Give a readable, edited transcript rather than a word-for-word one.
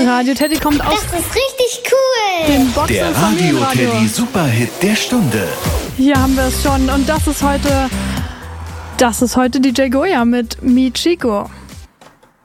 Radio Teddy kommt aus Das ist richtig cool. dem Boxen Der Radio Teddy Superhit der Stunde. Hier haben wir es schon und das ist heute DJ Goya mit Mi Chico.